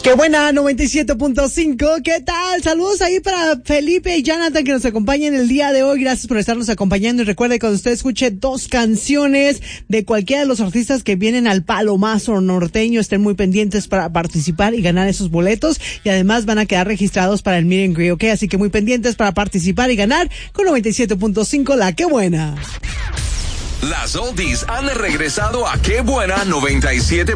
Qué buena, 97.5. ¿Qué tal? Saludos ahí para Felipe y Jonathan que nos acompañan el día de hoy. Gracias por estarnos acompañando. Y recuerde que cuando usted escuche dos canciones de cualquiera de los artistas que vienen al Palomazo norteño, estén muy pendientes para participar y ganar esos boletos. Y además van a quedar registrados para el Meet and Greet, ¿ok? Así que muy pendientes para participar y ganar con 97.5. La Qué Buena. Las oldies han regresado a Qué Buena 97.